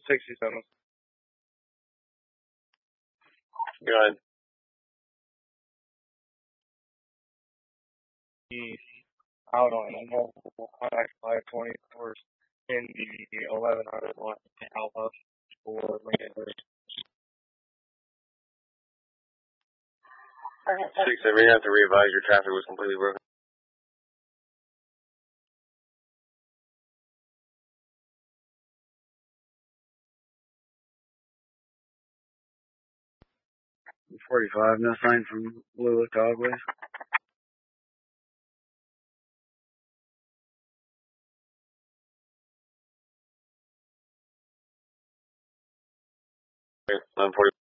67. Go ahead. He's out on a multiple I-524s in the 1100 line Alpha for Lincoln Ridge. 6, I may have to re-advise your traffic was completely broken. .45, no sign from Lula Cogways. Okay, 11:40.